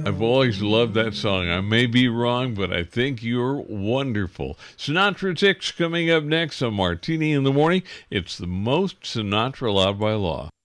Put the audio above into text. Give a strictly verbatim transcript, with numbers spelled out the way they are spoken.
I've always loved that song. I may be wrong, but I think you're wonderful. Sinatra Six coming up next on Martini in the Morning. It's the most Sinatra allowed by law.